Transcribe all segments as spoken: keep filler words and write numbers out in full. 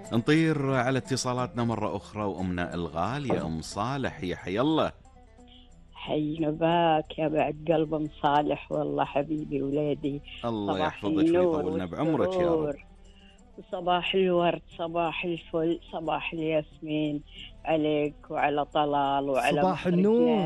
نطير على اتصالاتنا مرة أخرى وأمنا الغالية أم صالح، يا حي الله. حي نباك يا بعد قلب ام صالح، والله حبيبي ولادي. الله صباح يحفظك النور ويطولنا بعمرك يا رب. وصباح الورد، صباح الفل، صباح الياسمين عليك وعلى طلال وعلى صباح النور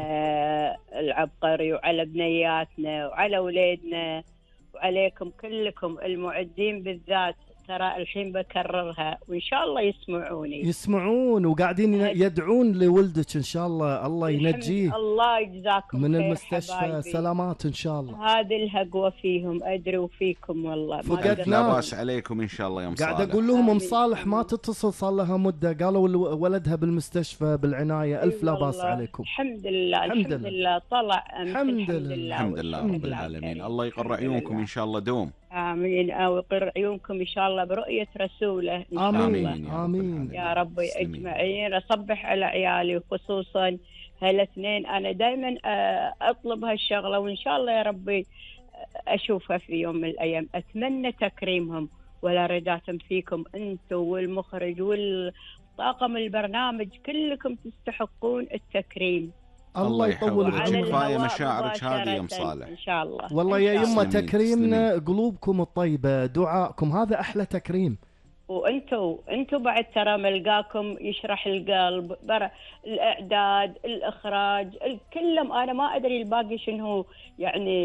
العبقري وعلى بنياتنا وعلى ولادنا وعليكم كلكم المعدين بالذات. ترى الحين بكررها وإن شاء الله يسمعوني. يسمعون وقاعدين يدعون لولدك إن شاء الله، الله ينجيه. الله يجزاكم من خير المستشفى حبايبي. سلامات إن شاء الله. هذه الهقوة فيهم أدري وفيكم والله. فقدنا لا باس عليكم إن شاء الله يا ام صالح. قاعد أقول لهم ام صالح ما تتصل صار لها مدة، قالوا ولدها بالمستشفى بالعناية. ألف لا باس عليكم. الحمد لله الحمد لله طلع الحمد لله الحمد لله رب العالمين. الله يقر عيونكم إن شاء الله دوم. آمين. أو يقر عيونكم إن شاء الله برؤية رسوله إن شاء آمين. الله. آمين يا رب أجمعين. أصبح على عيالي خصوصا هالاثنين، أنا دائما أطلب هالشغلة وإن شاء الله يا ربي أشوفها في يوم من الأيام. أتمنى تكريمهم ولا رداتم فيكم أنتم والمخرج والطاقم البرنامج، كلكم تستحقون التكريم. الله يطول بعمرك. كفاية مشاعرك هذه يا ام صالح إن شاء الله. والله يا يمه تكريمنا قلوبكم الطيبة، دعائكم هذا أحلى تكريم. وانتو انتو بعد ترى ملقاكم يشرح القلب، برا الاعداد الاخراج كلهم، انا ما ادري الباقي شنو يعني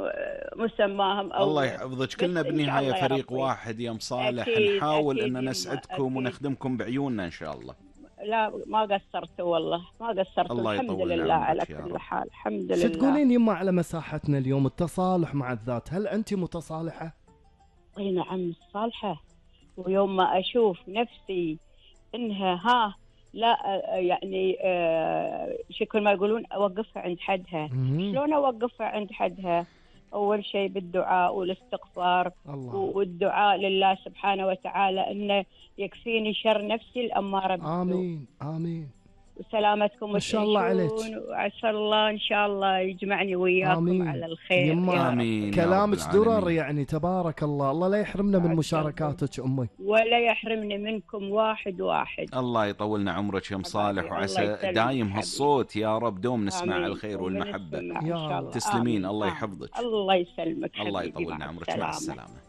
مسماهم. أو الله يحفظك. كلنا بالنهايه فريق واحد يا ام صالح. أكيد نحاول أكيد ان نسعدكم ونخدمكم بعيوننا ان شاء الله. لا ما قصرت والله ما قصرت. الحمد لله على كل حال. الحمد لله. شو تقولين يما على مساحتنا اليوم التصالح مع الذات؟ هل انت متصالحه؟ اي نعم صالحه. ويوم ما أشوف نفسي إنها ها لا يعني آه شكل ما يقولون أوقفها عند حدها. شلون أوقفها عند حدها؟ أول شيء بالدعاء والاستغفار الله. والدعاء لله سبحانه وتعالى إنه يكفيني شر نفسي الأمارة بالسوء. آمين آمين. وسلامتكم ان شاء الله عليك. وعسى الله ان شاء الله يجمعني وياكم آمين. على الخير. يما آمين. كلامك درر يعني تبارك الله. الله لا يحرمنا من مشاركاتك امي ولا يحرمني منكم واحد واحد. الله يطولنا عمرك يا ام صالح وعسى دايم هالصوت يا رب دوم نسمع آمين. الخير والمحبه. يا الله. تسلمين. الله يحفظك. الله يسلمك. الله يطولنا عمرك. مع السلامه.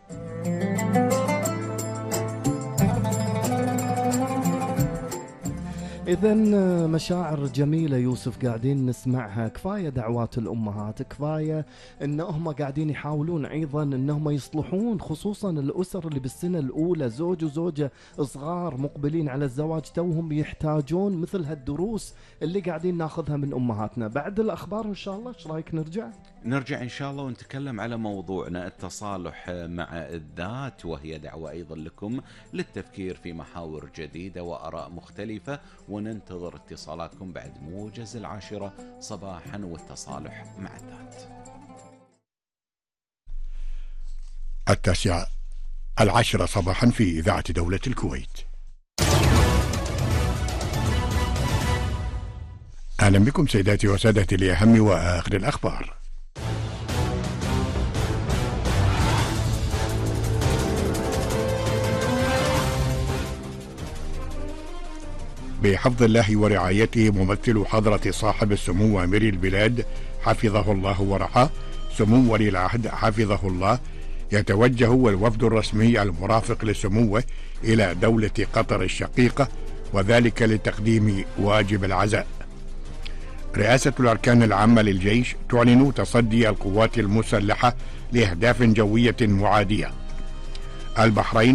إذا مشاعر جميلة يوسف قاعدين نسمعها. كفاية دعوات الأمهات، كفاية إنهم قاعدين يحاولون أيضا إنهم يصلحون خصوصا الأسر اللي بالسنة الأولى، زوج وزوجة صغار مقبلين على الزواج توهم يحتاجون مثل هالدروس اللي قاعدين ناخذها من أمهاتنا. بعد الأخبار إن شاء الله إيش رأيك نرجع؟ نرجع إن شاء الله ونتكلم على موضوعنا التصالح مع الذات، وهي دعوة أيضا لكم للتفكير في محاور جديدة وآراء مختلفة، وننتظر اتصالاتكم بعد موجز العاشرة صباحا والتصالح مع الذات. التاسعة العاشرة صباحا في إذاعة دولة الكويت. أهلا بكم سيداتي وسادتي لأهم وآخر الأخبار. بحفظ الله ورعايته ممثل حضرة صاحب السمو أمير البلاد حفظه الله ورعاه سمو ولي العهد حفظه الله، يتوجه والوفد الرسمي المرافق لسموه إلى دولة قطر الشقيقة، وذلك لتقديم واجب العزاء. رئاسة الأركان العامة للجيش تعلن تصدي القوات المسلحة لأهداف جوية معادية. البحرين